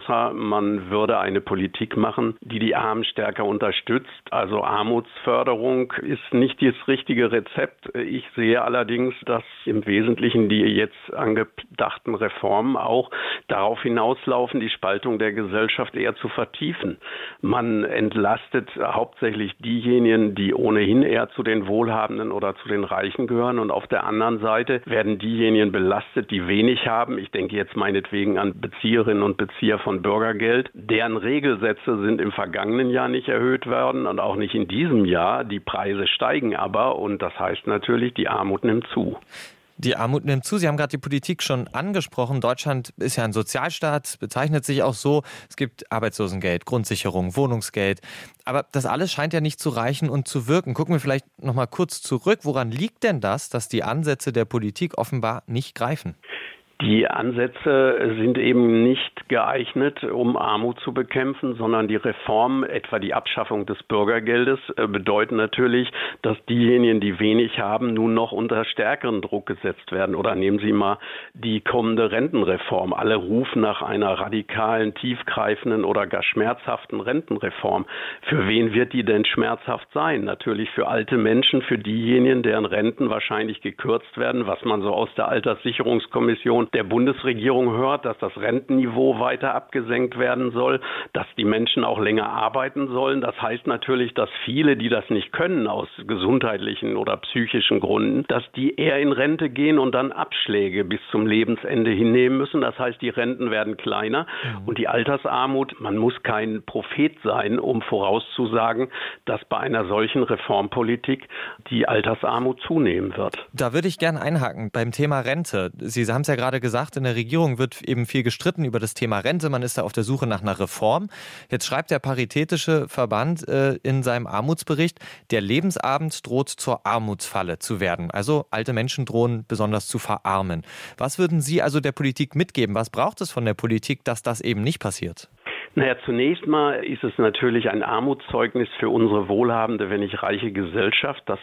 außer man würde eine Politik machen, die die Armen stärker unterstützt. Also Armutsförderung ist nicht das richtige Rezept. Ich sehe allerdings, dass im Wesentlichen die jetzt angedachten Reformen auch darauf hinauslaufen, die Spaltung der Gesellschaft eher zu vertiefen. Man entlastet hauptsächlich diejenigen, die ohnehin eher zu den Wohlhabenden oder zu den Reichen gehören, und auf der anderen Seite werden diejenigen belastet, die wenig haben. Ich denke jetzt meinetwegen an Bezieherinnen und Bezieher von Bürgergeld. Deren Regelsätze sind im vergangenen Jahr nicht erhöht worden und auch nicht in diesem Jahr. Die Preise steigen aber, und das heißt natürlich, die Armut nimmt zu. Die Armut nimmt zu. Sie haben gerade die Politik schon angesprochen. Deutschland ist ja ein Sozialstaat, bezeichnet sich auch so. Es gibt Arbeitslosengeld, Grundsicherung, Wohnungsgeld. Aber das alles scheint ja nicht zu reichen und zu wirken. Gucken wir vielleicht noch mal kurz zurück. Woran liegt denn das, dass die Ansätze der Politik offenbar nicht greifen? Die Ansätze sind eben nicht geeignet, um Armut zu bekämpfen, sondern die Reformen, etwa die Abschaffung des Bürgergeldes, bedeuten natürlich, dass diejenigen, die wenig haben, nun noch unter stärkeren Druck gesetzt werden. Oder nehmen Sie mal die kommende Rentenreform. Alle rufen nach einer radikalen, tiefgreifenden oder gar schmerzhaften Rentenreform. Für wen wird die denn schmerzhaft sein? Natürlich für alte Menschen, für diejenigen, deren Renten wahrscheinlich gekürzt werden, was man so aus der Alterssicherungskommission der Bundesregierung hört, dass das Rentenniveau weiter abgesenkt werden soll, dass die Menschen auch länger arbeiten sollen. Das heißt natürlich, dass viele, die das nicht können aus gesundheitlichen oder psychischen Gründen, dass die eher in Rente gehen und dann Abschläge bis zum Lebensende hinnehmen müssen. Das heißt, die Renten werden kleiner und die Altersarmut, man muss kein Prophet sein, um vorauszusagen, dass bei einer solchen Reformpolitik die Altersarmut zunehmen wird. Da würde ich gerne einhaken beim Thema Rente. Sie haben es ja gerade gesagt, in der Regierung wird eben viel gestritten über das Thema Rente. Man ist da auf der Suche nach einer Reform. Jetzt schreibt der Paritätische Verband in seinem Armutsbericht, der Lebensabend droht zur Armutsfalle zu werden. Also alte Menschen drohen besonders zu verarmen. Was würden Sie also der Politik mitgeben? Was braucht es von der Politik, dass das eben nicht passiert? Naja, zunächst mal ist es natürlich ein Armutszeugnis für unsere wohlhabende, wenn nicht reiche Gesellschaft, dass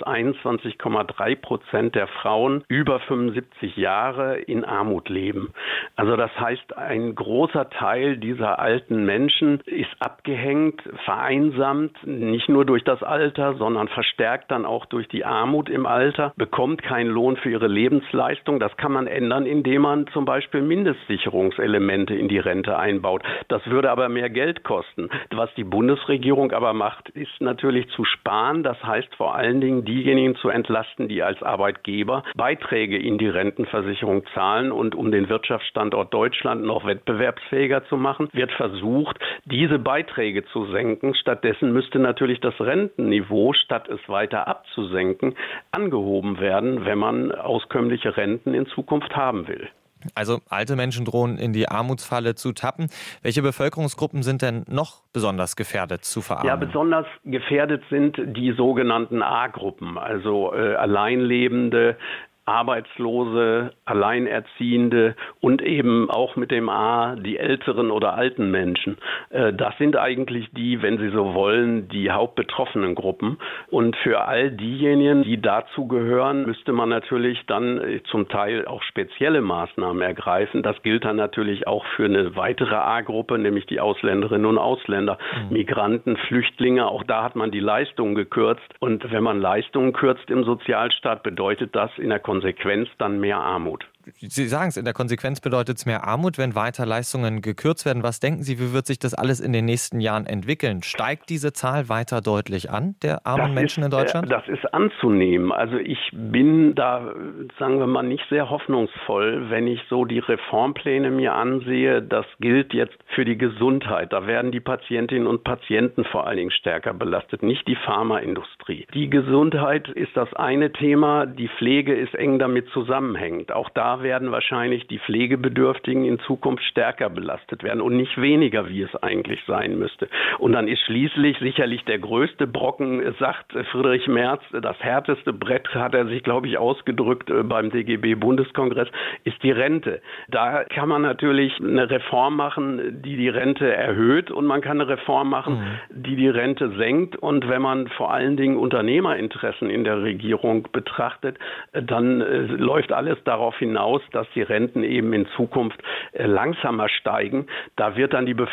21,3% der Frauen über 75 Jahre in Armut leben. Also das heißt, ein großer Teil dieser alten Menschen ist abgehängt, vereinsamt, nicht nur durch das Alter, sondern verstärkt dann auch durch die Armut im Alter, bekommt keinen Lohn für ihre Lebensleistung. Das kann man ändern, indem man zum Beispiel Mindestsicherungselemente in die Rente einbaut. Das würde aber mehr Geld kosten. Was die Bundesregierung aber macht, ist natürlich zu sparen. Das heißt vor allen Dingen diejenigen zu entlasten, die als Arbeitgeber Beiträge in die Rentenversicherung zahlen. Und um den Wirtschaftsstandort Deutschland noch wettbewerbsfähiger zu machen, wird versucht, diese Beiträge zu senken. Stattdessen müsste natürlich das Rentenniveau, statt es weiter abzusenken, angehoben werden, wenn man auskömmliche Renten in Zukunft haben will. Also alte Menschen drohen in die Armutsfalle zu tappen. Welche Bevölkerungsgruppen sind denn noch besonders gefährdet zu verarmen? Ja, besonders gefährdet sind die sogenannten A-Gruppen, also Alleinlebende, Arbeitslose, Alleinerziehende und eben auch mit dem A die älteren oder alten Menschen. Das sind eigentlich die, wenn Sie so wollen, die hauptbetroffenen Gruppen. Und für all diejenigen, die dazu gehören, müsste man natürlich dann zum Teil auch spezielle Maßnahmen ergreifen. Das gilt dann natürlich auch für eine weitere A-Gruppe, nämlich die Ausländerinnen und Ausländer, Migranten, Flüchtlinge. Auch da hat man die Leistungen gekürzt. Und wenn man Leistungen kürzt im Sozialstaat, bedeutet das in der Konsequenz dann mehr Armut. Sie sagen es, in der Konsequenz bedeutet es mehr Armut, wenn weiter Leistungen gekürzt werden. Was denken Sie, wie wird sich das alles in den nächsten Jahren entwickeln? Steigt diese Zahl weiter deutlich an, der armen Menschen in Deutschland? Das ist anzunehmen. Also ich bin da, sagen wir mal, nicht sehr hoffnungsvoll, wenn ich so die Reformpläne mir ansehe. Das gilt jetzt für die Gesundheit. Da werden die Patientinnen und Patienten vor allen Dingen stärker belastet, nicht die Pharmaindustrie. Die Gesundheit ist das eine Thema, die Pflege ist eng damit zusammenhängend. Auch da werden wahrscheinlich die Pflegebedürftigen in Zukunft stärker belastet werden und nicht weniger, wie es eigentlich sein müsste. Und dann ist schließlich sicherlich der größte Brocken, sagt Friedrich Merz, das härteste Brett, hat er sich, glaube ich, ausgedrückt beim DGB-Bundeskongress, ist die Rente. Da kann man natürlich eine Reform machen, die die Rente erhöht, und man kann eine Reform machen, die die Rente senkt. Und wenn man vor allen Dingen Unternehmerinteressen in der Regierung betrachtet, dann läuft alles darauf hinaus, dass die Renten eben in Zukunft langsamer steigen. Da wird dann die Bevölkerung